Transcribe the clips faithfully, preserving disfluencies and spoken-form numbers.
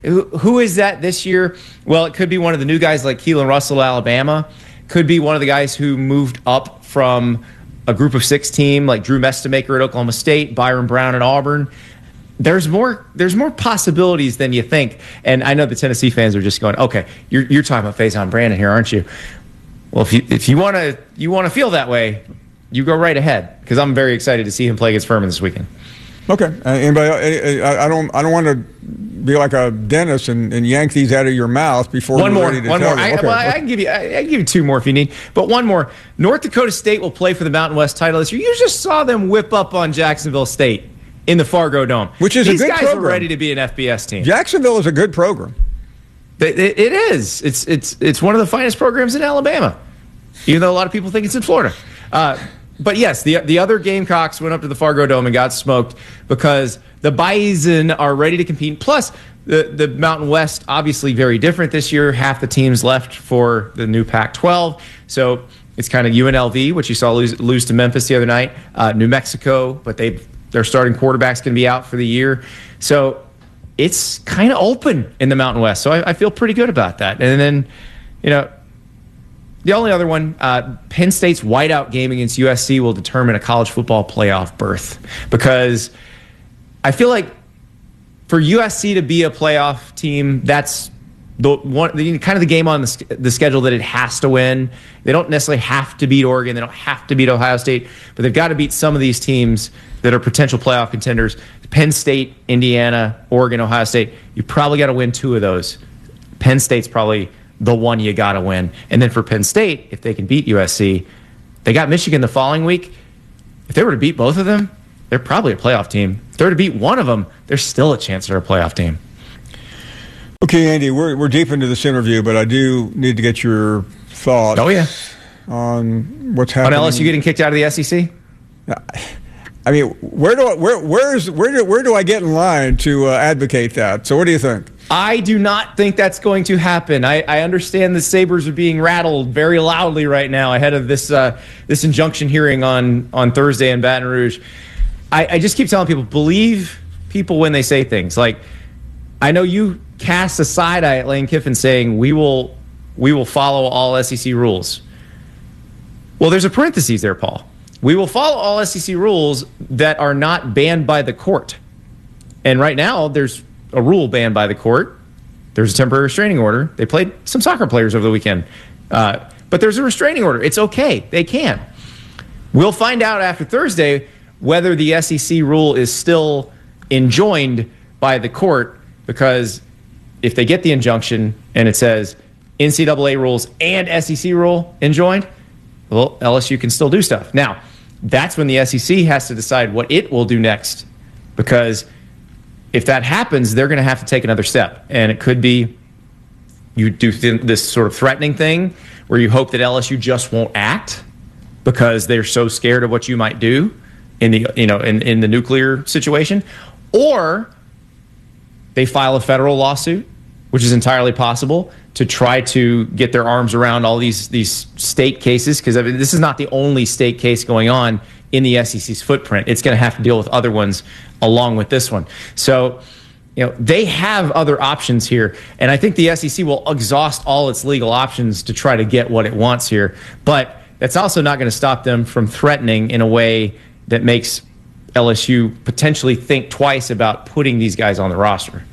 Who, who is that this year? Well, it could be one of the new guys like Keelan Russell, Alabama. Could be one of the guys who moved up from a group of six team like Drew Mestamaker at Oklahoma State, Byron Brown at Auburn. There's more there's more possibilities than you think. And I know the Tennessee fans are just going, okay, you're you're talking about Faison Brandon here, aren't you? Well, if you if you want to you want to feel that way, you go right ahead, because I'm very excited to see him play against Furman this weekend. Okay. Uh, anybody? I, I don't I don't want to be like a dentist and, and yank these out of your mouth before one you're more, ready to one tell more. them. I, Okay. well, I can give you, I, I can give you two more if you need. But one more. North Dakota State will play for the Mountain West title this year. You just saw them whip up on Jacksonville State in the Fargo Dome, which is These a good guys program. are ready to be an F B S team. Jacksonville is a good program. It, it, it is. It's it's it's one of the finest programs in Alabama, even though a lot of people think it's in Florida. Uh, but yes, the the other Gamecocks went up to the Fargo Dome and got smoked because the Bison are ready to compete. Plus, the, the Mountain West, obviously very different this year. Half the teams left for the new Pac twelve. So it's kind of U N L V, which you saw lose, lose to Memphis the other night. Uh, New Mexico, but they their starting quarterback's going to be out for the year. So it's kind of open in the Mountain West. So I, I feel pretty good about that. And then, you know, the only other one, uh, Penn State's whiteout game against U S C will determine a college football playoff berth, because I feel like for U S C to be a playoff team, that's the one, the, kind of the game on the, the schedule that it has to win. They don't necessarily have to beat Oregon. They don't have to beat Ohio State, but they've got to beat some of these teams that are potential playoff contenders. Penn State, Indiana, Oregon, Ohio State. You probably got to win two of those. Penn State's probably the one you got to win. And then for Penn State, if they can beat U S C, they got Michigan the following week. If they were to beat both of them, they're probably a playoff team. If they were to beat one of them, there's still a chance they're a playoff team. Okay, Andy, we're we're deep into this interview, but I do need to get your thoughts. Oh, yeah. On what's happening. On L S U getting kicked out of the S E C? I mean, where do I, where where's where do where do I get in line to uh, advocate that? So, what do you think? I do not think that's going to happen. I, I understand the Sabres are being rattled very loudly right now ahead of this uh, this injunction hearing on on Thursday in Baton Rouge. I, I just keep telling people, believe people when they say things. Like, I know you cast a side eye at Lane Kiffin saying we will we will follow all S E C rules. Well, there's a parenthesis there, Paul. We will follow all S E C rules that are not banned by the court. And right now, there's a rule banned by the court. There's a temporary restraining order. They played some soccer players over the weekend. Uh, but there's a restraining order. It's okay. They can. We'll find out after Thursday whether the S E C rule is still enjoined by the court, because if they get the injunction and it says N C double A rules and S E C rule enjoined, well, L S U can still do stuff. Now, that's when the S E C has to decide what it will do next, because if that happens, they're going to have to take another step. And it could be you do th- this sort of threatening thing where you hope that L S U just won't act because they're so scared of what you might do in the, you know, in, in the nuclear situation, or they file a federal lawsuit, which is entirely possible, to try to get their arms around all these these state cases, because I mean, this is not the only state case going on in the S E C's footprint. It's going to have to deal with other ones along with this one. So, you know, they have other options here, and I think the S E C will exhaust all its legal options to try to get what it wants here. But that's also not going to stop them from threatening in a way that makes L S U potentially think twice about putting these guys on the roster.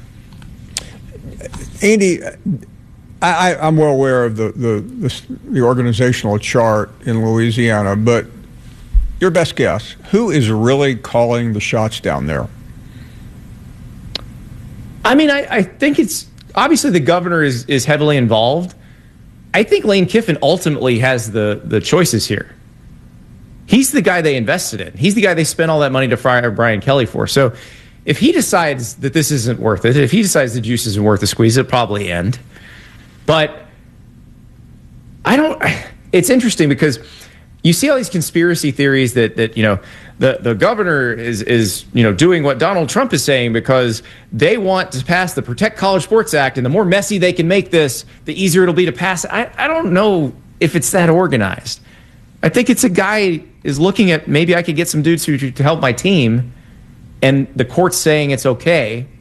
Andy, I, I'm well aware of the, the, the, the organizational chart in Louisiana, but your best guess, who is really calling the shots down there? I mean, I, I think it's obviously the governor is, is heavily involved. I think Lane Kiffin ultimately has the, the choices here. He's the guy they invested in. He's the guy they spent all that money to fire Brian Kelly for. So if he decides that this isn't worth it, if he decides the juice isn't worth the squeeze, it'll probably end. But I don't, it's interesting because you see all these conspiracy theories that, that you know, the, the governor is, is, you know, doing what Donald Trump is saying because they want to pass the Protect College Sports Act, and the more messy they can make this, the easier it'll be to pass it. I, I don't know if it's that organized. I think it's a guy is looking at, maybe I could get some dudes to, to help my team, and the court's saying it's okay.